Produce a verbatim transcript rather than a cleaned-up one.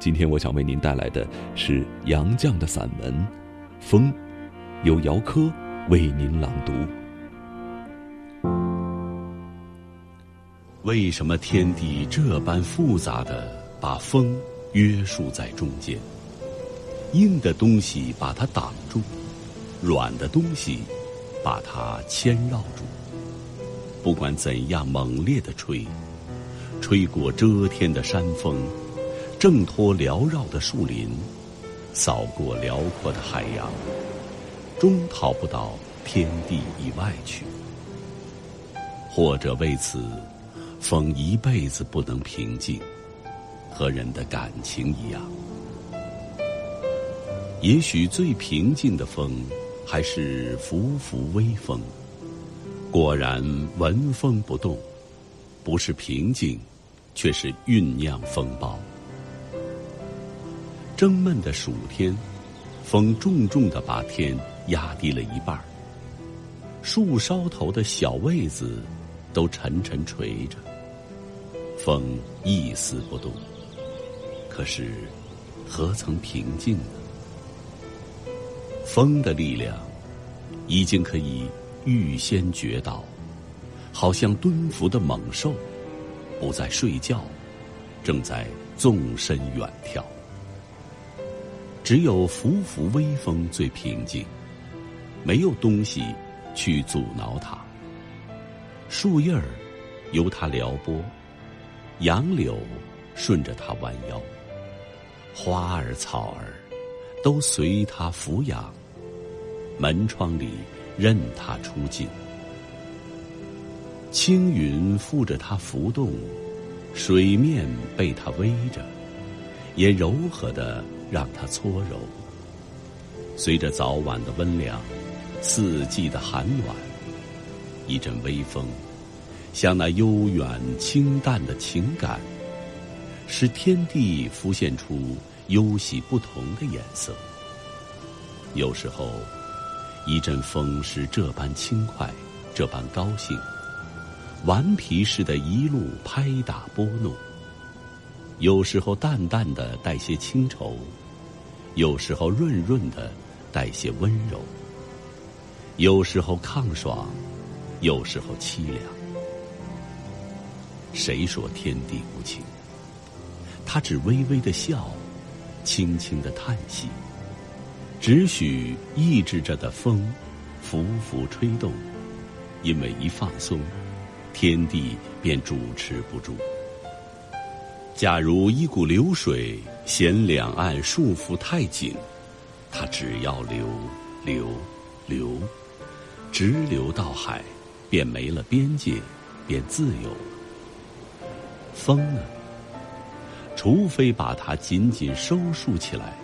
今天我想为您带来的是杨绛的散文《风》，由姚科为您朗读。 为什么天地这般复杂地把风约束在中间？硬的东西把它挡住，软的东西把它牵绕住。不管怎样猛烈地吹，吹过遮天的山峰，挣脱缭绕的树林，扫过辽阔的海洋，终逃不到天地以外去。或者为此，风一辈子不能平静，和人的感情一样。也许最平静的风，还是拂拂微风。果然闻风不动，不是平静，却是酝酿风暴。蒸闷的暑天，风重重地把天压低了一半，树梢头的小位子都沉沉垂着，风一丝不动。可是何曾平静呢？风的力量已经可以预先觉到，好像蹲伏的猛兽，不再睡觉，正在纵身远跳。只有拂拂微风最平静，没有东西去阻挠它。树叶儿由它撩拨，杨柳顺着它弯腰，花儿草儿都随它俯仰，门窗里任它出镜。青云附着它浮动，水面被它偎着，也柔和地让它搓揉。随着早晚的温凉，四季的寒暖，一阵微风，像那悠远清淡的情感，使天地浮现出忧喜不同的颜色。有时候一阵风是这般轻快，这般高兴，顽皮似的一路拍打拨弄。有时候淡淡的带些清愁，有时候润润的带些温柔，有时候抗爽，有时候凄凉。谁说天地无情？他只微微的笑，轻轻的叹息，只许抑制着的风拂拂吹动，因为一放松，天地便主持不住。假如一股流水嫌两岸束缚太紧，它只要流流流，直流到海，便没了边界，便自由了。风呢？除非把它紧紧收束起来，